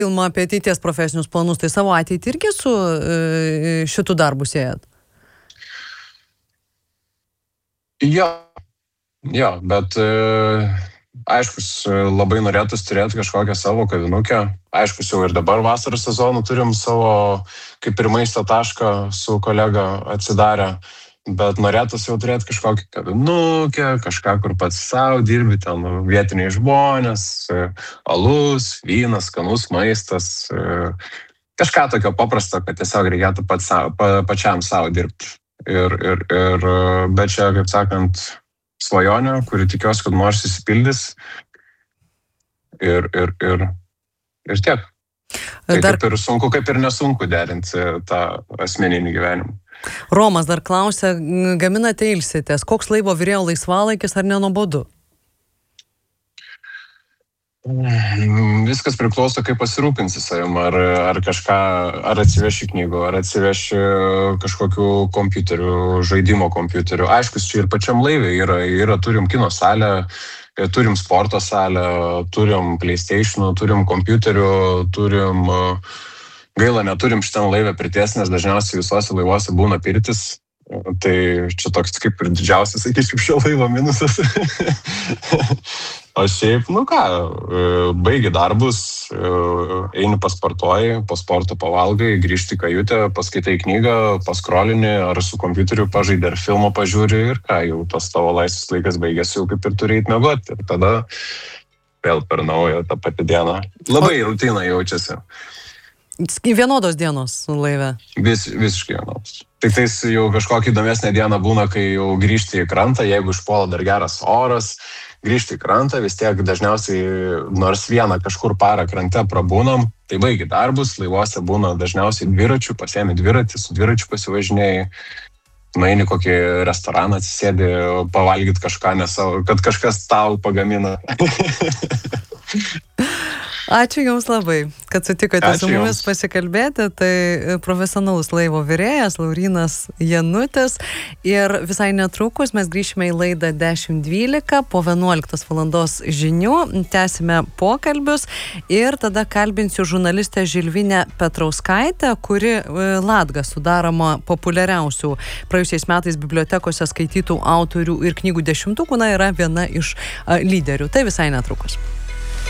Filmą apie ateities profesinius planus, tai savo ateitį irgi su šitų darbų siejat? Jo, bet aiškus, labai norėtus turėti kažkokią savo kavinukę. Aiškus, jau ir dabar vasaros sezonų turim savo, kaip ir maisto tašką su kolega atsidarę. Bet norėtus jau turėti kažkokią kavinukę, kažką, kur pats savo dirbi, ten vietiniai žmonės, alus, vynas, skanus maistas, kažką tokio paprasto, kad tiesiog reikėtų pačiam savo dirbti. Bet čia, kaip sakant, svajonė, kuri tikiuosi, kad nors įsipildys ir tiek. Tai kaip ir sunku, kaip ir nesunku derinti tą asmeninį gyvenimą. Romas dar klausia, gaminate ilsitės, koks laivo virėjo laisvalaikis ar nenuobodu? Viskas priklauso, kaip pasirūpinsi savim, ar kažką, ar atsiveši knygų, ar atsiveši kažkokių kompiuterių, žaidimo kompiuterių. Aiškus, čia ir pačiam laivė yra turim kino salę, turim sporto salę, turim PlayStation'ų, turim kompiuterių, turim... Gaila, neturim šitam laivę pirties, nes dažniausiai visuose laivuose būna pirtis. Tai čia toks kaip ir didžiausias, sakyčiau, šio laivo minusas. O šiaip, baigi darbus, eini pasportuoji, po sporto pavalgai, grįžti į kajutę, paskaitai knygą, paskrolini, ar su kompiuteriu pažaidai, ar filmą pažiūri ir jau tas tavo laisvas laikas baigėsi, jau kaip ir turi eit miegoti. Ir tada vėl per naują tą patį dieną. Labai rutina jaučiasi. Vienodos dienos laive? Visiškai vienodos. Tik tais jau kažkokia įdomesnė diena būna, kai jau grįžti į krantą, jeigu išpuola dar geras oras, grįžti į krantą, vis tiek dažniausiai nors vieną kažkur parą krante prabūnam, tai baigi darbus, laivuose būna dažniausiai dviračių, pasiemi dviratį, su dviračiu pasivažinėjai, nueini kokį restoraną, atsisėdi, pavalgyti kažką, kad kažkas tau pagamina. Ačiū Jums labai, kad sutikote su mumis pasikalbėti. Tai profesionalus laivo virėjas Laurynas Janutis. Ir visai netrukus mes grįšime į laidą 10.12 po 11 valandos žinių. Tęsime pokalbius ir tada kalbinsiu žurnalistę Žilvinę Petrauskaitę, kuri Latga sudaroma populiariausių praėjusiais metais bibliotekose skaitytų autorių ir knygų dešimtukų, yra viena iš lyderių. Tai visai netrukus.